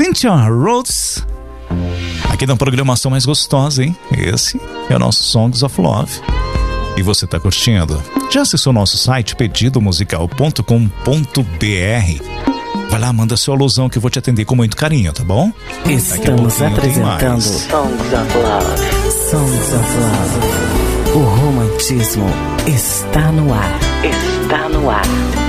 Cynthia Rhodes, aqui na programação mais gostosa, hein? Esse é o nosso Songs of Love. E você tá curtindo? Já acessou nosso site pedidomusical.com.br? Vai lá, manda seu alusão que eu vou te atender com muito carinho, tá bom? Estamos apresentando Songs of Love. Songs of Love. O romantismo está no ar. Está no ar.